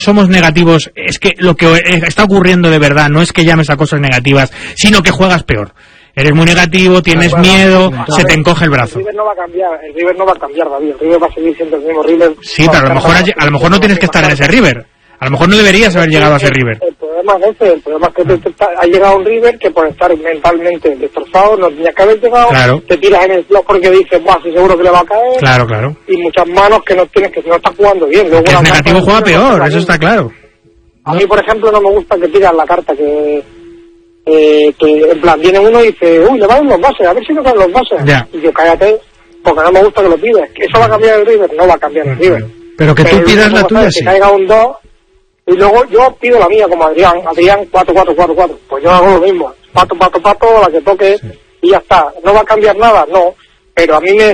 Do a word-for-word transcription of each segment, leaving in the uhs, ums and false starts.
somos negativos, es que lo que está ocurriendo de verdad no es que llames a cosas negativas, sino que juegas peor. Eres muy negativo, tienes bueno, miedo, no, se te encoge el brazo. El River no va a cambiar, el River no va a cambiar, David. El River va a seguir siendo el mismo River. Sí, pero a lo mejor, a lo mejor no tienes que estar en ese River. A lo mejor no deberías haber llegado a ese River. El problema es ese, el problema es que te, te, ha llegado un River que por estar mentalmente destrozado no tenía que haber llegado. Claro. Te tiras en el blog porque dices, buah, sí, seguro que le va a caer. Claro, claro. Y muchas manos que no tienes, que no está jugando bien. Luego que el negativo juega peor, eso está claro. A mí, por ejemplo, no me gusta que tiras la carta que... Eh, que en plan viene uno y dice, uy, le van los bases, a ver si no caen los bases. Ya. Y yo, cállate, porque no me gusta que lo pides. ¿Eso va a cambiar el River? No va a cambiar el River. Pero que tú pero pidas la tuya, sí. Que caiga un dos y luego yo pido la mía como Adrián, Adrián cuatro cuatro cuatro cuatro. Pues yo hago lo mismo, pato, pato, pato, la que toque, sí. Y ya está. ¿No va a cambiar nada? No, pero a mí me,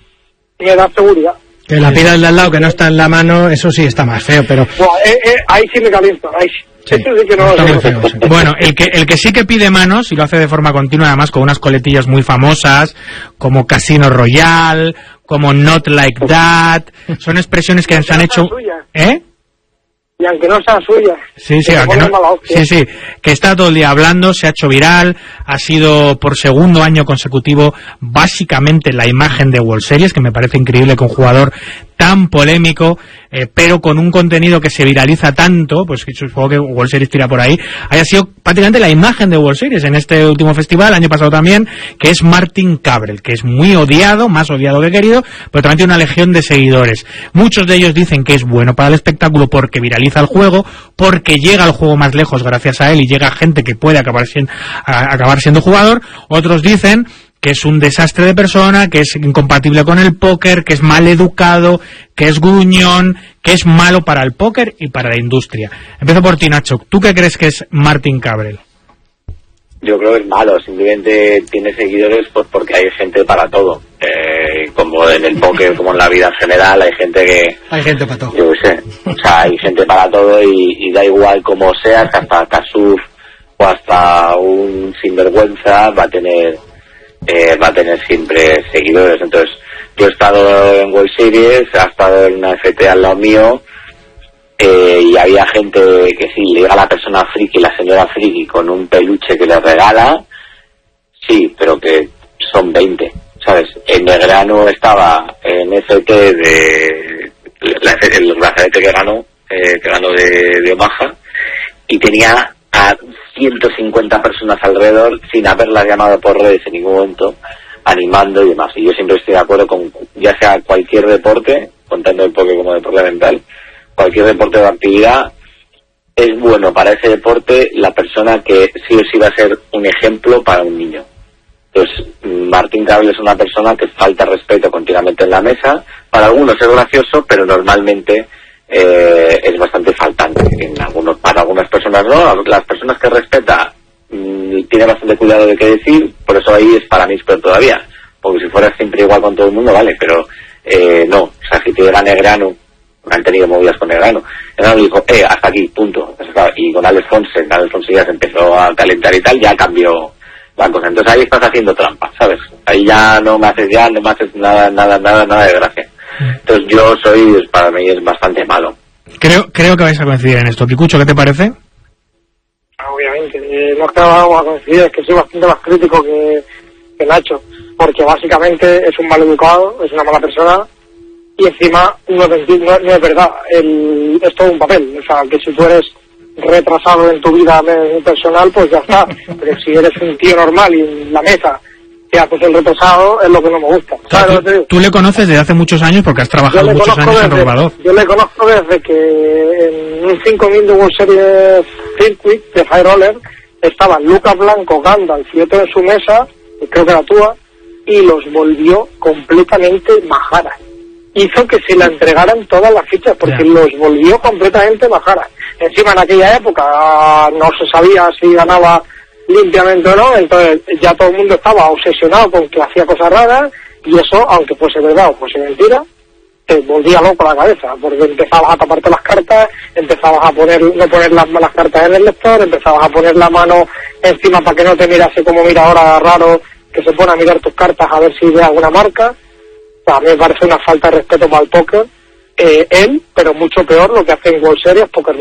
me da seguridad. Que la pida el de al lado, que no está en la mano, eso sí está más feo, pero... Bueno, eh, eh, ahí sí me caliento, ahí sí. Sí. Sí que no lo feo, sí. Bueno, el que el que sí que pide manos y lo hace de forma continua, además con unas coletillas muy famosas como Casino Royale, como Not Like That, son expresiones que se han hecho, ¿eh? Y aunque no sean suyas. Sí, sí, aunque no, sí, sí, que está todo el día hablando, se ha hecho viral, ha sido por segundo año consecutivo básicamente la imagen de World Series, que me parece increíble que un jugador tan polémico, eh, pero con un contenido que se viraliza tanto, pues supongo que World Series tira por ahí, haya sido prácticamente la imagen de World Series en este último festival, el año pasado también, que es Martin Cabrel, que es muy odiado, más odiado que querido, pero también tiene una legión de seguidores. Muchos de ellos dicen que es bueno para el espectáculo porque viraliza el juego, porque llega el juego más lejos gracias a él y llega gente que puede acabar siendo, a, acabar siendo jugador. Otros dicen que es un desastre de persona, que es incompatible con el póker, que es mal educado, que es gruñón, que es malo para el póker y para la industria. Empiezo por ti, Nacho. ¿Tú qué crees que es Martin Cabrel? Yo creo que es malo, simplemente tiene seguidores pues porque hay gente para todo. Eh, como en el póker, como en la vida en general, hay gente que... Hay gente para todo. Yo qué sé, o sea, hay gente para todo y, y da igual como sea, que hasta Kasuf o hasta un sinvergüenza va a tener... Eh, va a tener siempre seguidores. Entonces yo he estado en World Series, ha estado en una F T al lado mío, eh, y había gente que sí, llega la persona friki, la señora friki con un peluche que le regala, sí, pero que son veinte, ¿sabes? En Negrano estaba en F T de la, el brazalete que ganó, eh, que ganó de, de Omaha, y tenía a ciento cincuenta personas alrededor sin haberlas llamado por redes en ningún momento, animando y demás. Y yo siempre estoy de acuerdo con, ya sea cualquier deporte, contando el póker como deporte mental, cualquier deporte o actividad, es bueno para ese deporte la persona que sí o sí va a ser un ejemplo para un niño. Entonces, Martin Cabrel es una persona que falta respeto continuamente en la mesa. Para algunos es gracioso, pero normalmente Eh, es bastante faltante en algunos, para algunas personas no, las personas que respeta mmm, tiene bastante cuidado de qué decir, por eso ahí es para mí es peor todavía, porque si fuera siempre igual con todo el mundo, vale, pero eh, no, o sea, si te llega Negrano, han tenido movidas con Negrano, Negrano dijo, eh, hasta aquí, punto, y con Alex Fonse, Alex Fonse ya se empezó a calentar y tal, ya cambió la cosa, entonces ahí estás haciendo trampa, ¿sabes? Ahí ya no me haces ya, no me haces nada, nada, nada, nada de gracia. Entonces yo soy, para mí es bastante malo. Creo creo que vais a coincidir en esto. Kikucho, ¿qué te parece? Obviamente, eh, no es que vamos a coincidir, es que soy bastante más crítico que, que Nacho, porque básicamente es un mal educado, es una mala persona, y encima no, no, no es verdad, el, es todo un papel, o sea, que si tú eres retrasado en tu vida personal, pues ya está, pero si eres un tío normal y en la mesa que haces el retrasado, es lo que no me gusta. Claro, tú, tú le conoces desde hace muchos años porque has trabajado muchos años desde, en Robador. Yo le conozco desde que en un cinco mil de World Series Circuit de High Roller estaban Lucas Blanco, Gandalf y otro en su mesa, creo que era Túa, y los volvió completamente majaras. Hizo que se le entregaran todas las fichas porque yeah. los volvió completamente majaras. Encima en aquella época no se sabía si ganaba limpiamente o no, entonces ya todo el mundo estaba obsesionado con que hacía cosas raras y eso, aunque fuese verdad o fuese mentira, te volvía loco la cabeza, porque empezabas a taparte las cartas, empezabas a poner no poner las malas cartas en el lector, empezabas a poner la mano encima para que no te mirase como mira ahora raro, que se pone a mirar tus cartas a ver si ve alguna marca. O sea, a mí me parece una falta de respeto para el póker, eh, él, pero mucho peor lo que hace en World Series, porque